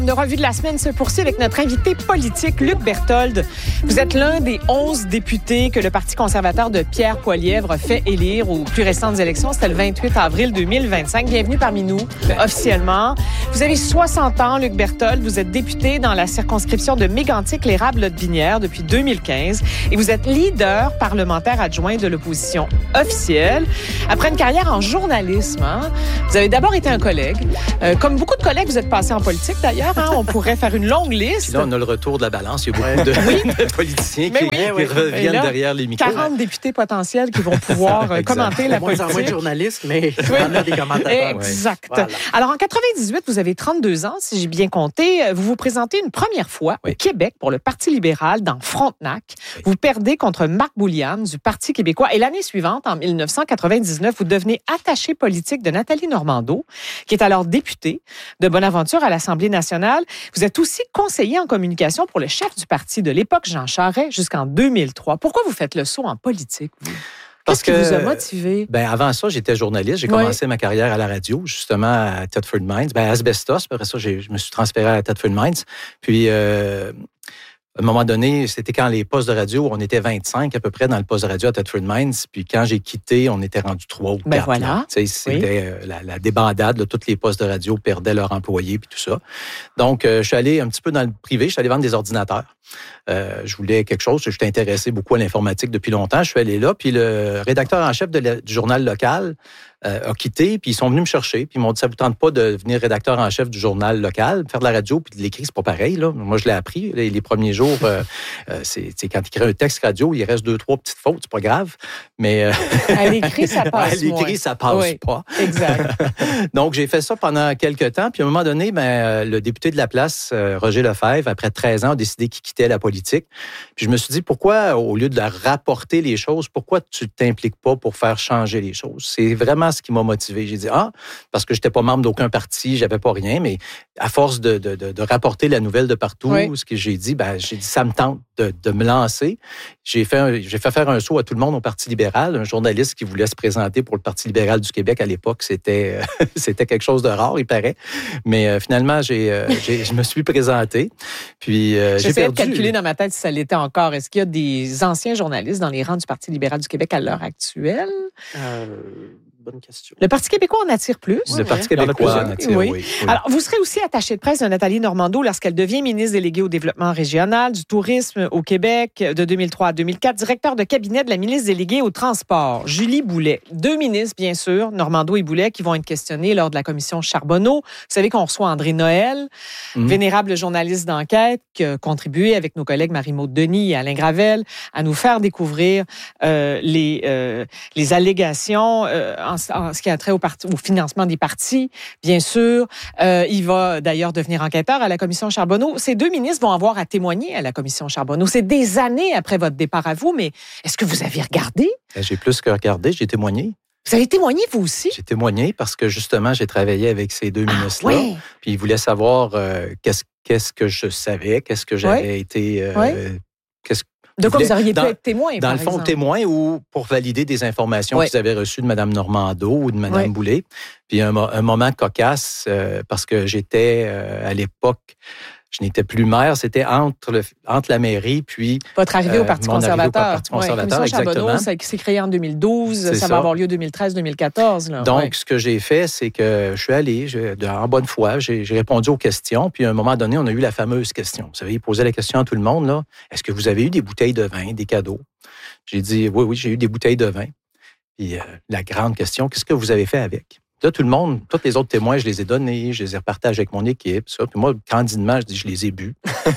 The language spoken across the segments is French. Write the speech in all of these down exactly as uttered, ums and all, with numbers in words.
Une revue de la semaine se poursuit avec notre invité politique, Luc Berthold. Vous êtes l'un des onze députés que le Parti conservateur de Pierre Poilievre fait élire aux plus récentes élections. C'était le vingt-huit avril deux mille vingt-cinq. Bienvenue parmi nous, officiellement. Vous avez soixante ans, Luc Berthold. Vous êtes député dans la circonscription de Mégantic-l'Érable-Lotbinière depuis deux mille quinze et vous êtes leader parlementaire adjoint de l'opposition officielle. Après une carrière en journalisme, hein, vous avez d'abord été un collègue. Euh, comme beaucoup de collègues, vous êtes passé en politique d'ailleurs. Hein, on pourrait faire une longue liste. Puis là, on a le retour de la balance. Il y a beaucoup de, oui. de politiciens qui, oui, qui oui. reviennent là, derrière les micros. quarante députés potentiels qui vont pouvoir commenter la politique. Moins en moins de journalistes, mais il y en a des commentateurs. Exact. Voilà. Alors, en quatre-vingt-dix-huit, vous avez trente-deux ans, si j'ai bien compté. Vous vous présentez une première fois oui. au Québec pour le Parti libéral dans Frontenac. Oui. Vous perdez contre Marc Boulian du Parti québécois. Et l'année suivante, en dix-neuf cent quatre-vingt-dix-neuf, vous devenez attaché politique de Nathalie Normando, qui est alors députée de Bonaventure à l'Assemblée nationale. Vous êtes aussi conseiller en communication pour le chef du parti de l'époque, Jean Charest, jusqu'en deux mille trois. Pourquoi vous faites le saut en politique, vous? Qu'est-ce qui vous a motivé? Ben, avant ça, j'étais journaliste. J'ai oui. commencé ma carrière à la radio, justement, à Thetford Mines. Ben, à Asbestos. Après ça, j'ai, je me suis transféré à Thetford Mines. Puis, euh, à un moment donné, c'était quand les postes de radio, on était vingt-cinq à peu près dans le poste de radio à Thetford Mines. Puis quand j'ai quitté, on était rendu trois ou quatre. Ben voilà. C'était oui. la, la débandade. Là, tous les postes de radio perdaient leurs employés puis tout ça. Donc, euh, je suis allé un petit peu dans le privé. Je suis allé vendre des ordinateurs. Euh, je voulais quelque chose. Je suis intéressé beaucoup à l'informatique depuis longtemps. Je suis allé là. Puis le rédacteur en chef de la, du journal local euh, a quitté. Puis ils sont venus me chercher. Puis ils m'ont dit, ça vous tente pas de devenir rédacteur en chef du journal local, faire de la radio puis de l'écrit, c'est pas pareil. Là. Moi, je l'ai appris. Les, les premiers jours, euh, euh, c'est, c'est quand tu écris un texte radio, il reste deux, trois petites fautes. C'est pas grave. Mais euh, à l'écrit, ça passe. À l'écrit, moins. ça passe oui, pas. Exact. Donc, j'ai fait ça pendant quelques temps. Puis à un moment donné, ben, le député de la place, euh, Roger Lefebvre, après treize ans, a décidé qu'il quittait la politique. Puis je me suis dit, pourquoi, au lieu de rapporter les choses, pourquoi tu ne t'impliques pas pour faire changer les choses? C'est vraiment ce qui m'a motivé. J'ai dit, ah, parce que je n'étais pas membre d'aucun parti, j'avais pas rien, mais à force de, de, de, de rapporter la nouvelle de partout, oui. ce que j'ai dit, ben, j'ai dit, ça me tente de, de me lancer. J'ai fait, un, j'ai fait faire un saut à tout le monde au Parti libéral. Un journaliste qui voulait se présenter pour le Parti libéral du Québec à l'époque, c'était, euh, c'était quelque chose de rare, il paraît. Mais euh, finalement, j'ai, euh, j'ai, je me suis présenté. Puis, euh, j'ai J'essayais perdu. de calculer dans ma tête si ça l'était encore. Est-ce qu'il y a des anciens journalistes dans les rangs du Parti libéral du Québec à l'heure actuelle? Euh, bonne question. Le Parti québécois en attire plus. Le ouais, Parti québécois en attire, oui. oui, oui. Alors, vous serez aussi attaché de presse de Nathalie Normando lorsqu'elle devient ministre déléguée au développement régional, du tourisme au Québec de deux mille trois à deux mille quatre, directeur de cabinet de la ministre déléguée au transport, Julie Boulet. Deux ministres, bien sûr, Normando et Boulet, qui vont être questionnés lors de la commission Charbonneau. Vous savez qu'on reçoit André Noël, mmh. vénérable journaliste d'enquête, qui a contribué avec nos collègues Marie-Maude Denis et Alain Gravel à nous faire découvrir euh, les, euh, les allégations euh, en, en ce qui a trait au, parti, au financement des partis, bien sûr. Euh, il va d'ailleurs devenir enquêteur à la commission Charbonneau. Ces deux ministres vont avoir à témoigner à la commission Charbonneau. C'est des années après votre départ à vous, mais est-ce que vous avez regardé? J'ai plus que regardé, j'ai témoigné. Vous avez témoigné, vous aussi? J'ai témoigné parce que, justement, j'ai travaillé avec ces deux ah, ministres-là. Oui. Puis ils voulaient savoir euh, qu'est-ce, qu'est-ce que je savais, qu'est-ce que j'avais oui. été... Euh, oui. qu'est-ce De quoi vous auriez dans, pu être témoin, Dans par le fond, exemple. témoin ou pour valider des informations oui. qu'ils avaient reçues de Mme Normando ou de Mme oui. Boulet. Puis un, un moment cocasse, euh, parce que j'étais, euh, à l'époque, je n'étais plus maire, c'était entre, le, entre la mairie puis... Votre arrivée au Parti euh, conservateur. Au Parti conservateur, ouais, exactement. Charbonneau, ça s'est créé en deux mille douze, ça, ça va avoir lieu deux mille treize deux mille quatorze. Là. Donc, ouais. ce que j'ai fait, c'est que je suis allé, je, en bonne foi, j'ai, j'ai répondu aux questions, puis à un moment donné, on a eu la fameuse question. Vous savez, il posait la question à tout le monde, là. Est-ce que vous avez eu des bouteilles de vin, des cadeaux? J'ai dit, oui, oui, j'ai eu des bouteilles de vin. Puis euh, la grande question, qu'est-ce que vous avez fait avec? Là, tout le monde, tous les autres témoins, je les ai donnés, je les ai repartagés avec mon équipe, ça. Puis moi, candidement, je dis, je les ai bu.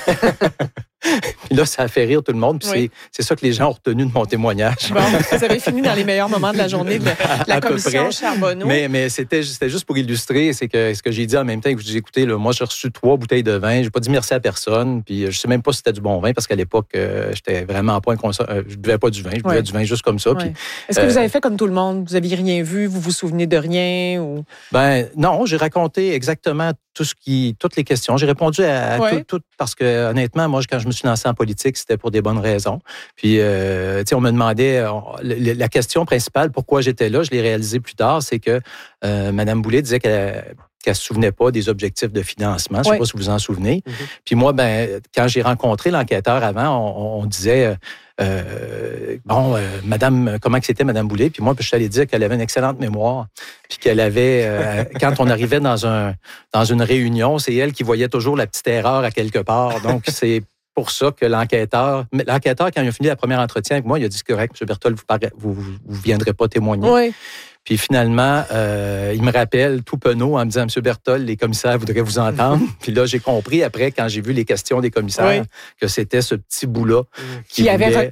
Puis là, ça a fait rire tout le monde. Puis oui. c'est, c'est ça que les gens ont retenu de mon témoignage. Bon, vous avez fini dans les meilleurs moments de la journée de la commission Charbonneau. Mais, mais c'était, c'était juste pour illustrer, c'est que ce que j'ai dit en même temps, que je dis, écoutez, là, moi, j'ai reçu trois bouteilles de vin. J'ai pas dit merci à personne. Puis je sais même pas si c'était du bon vin, parce qu'à l'époque, euh, j'étais vraiment pas un consommateur. Euh, je buvais pas du vin, je buvais oui. du vin juste comme ça. Oui. Puis, Est-ce que euh, vous avez fait comme tout le monde? Vous aviez rien vu? Vous vous souvenez de rien? Ou... Ben non, j'ai raconté exactement tout ce qui, toutes les questions. J'ai répondu à, à ouais. tout, tout, parce que honnêtement, moi, quand je me suis lancé en politique, c'était pour des bonnes raisons. Puis, euh, tu sais, on me demandait, on, la, la question principale, pourquoi j'étais là, je l'ai réalisé plus tard, c'est que euh, Mme Boulet disait qu'elle qu'elle ne se souvenait pas des objectifs de financement. Je ne sais Oui. pas si vous vous en souvenez. Mhm. Puis moi, ben, quand j'ai rencontré l'enquêteur avant, on, on disait, euh, bon, euh, Madame, comment que c'était, Madame Boulay? Puis moi, je suis allé dire qu'elle avait une excellente mémoire. Puis qu'elle avait, euh, quand on arrivait dans, un, dans une réunion, c'est elle qui voyait toujours la petite erreur à quelque part. Donc, c'est pour ça que l'enquêteur, l'enquêteur, quand il a fini le premier entretien avec moi, il a dit, c'est correct, M. Berthold, vous ne vous, vous, vous viendrez pas témoigner. Oui. Puis finalement, euh, il me rappelle tout penaud en me disant, M. Berthold, les commissaires voudraient vous entendre. Puis là, j'ai compris après, quand j'ai vu les questions des commissaires, Oui. que c'était ce petit bout-là Qui avait, re-